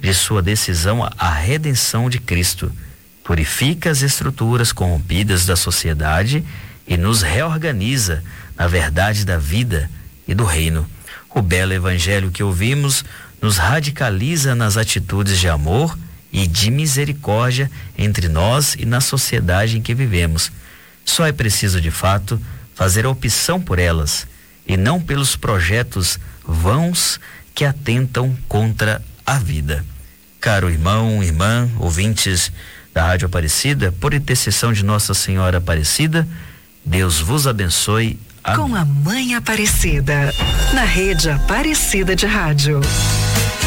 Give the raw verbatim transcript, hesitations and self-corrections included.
de sua decisão à redenção de Cristo. Purifica as estruturas corrompidas da sociedade e nos reorganiza na verdade da vida e do reino. O belo evangelho que ouvimos nos radicaliza nas atitudes de amor e de misericórdia entre nós e na sociedade em que vivemos. Só é preciso, de fato, fazer a opção por elas e não pelos projetos vãos que atentam contra a vida. Caro irmão, irmã, ouvintes da Rádio Aparecida, por intercessão de Nossa Senhora Aparecida, Deus vos abençoe. Amém. Com a Mãe Aparecida, na Rede Aparecida de Rádio.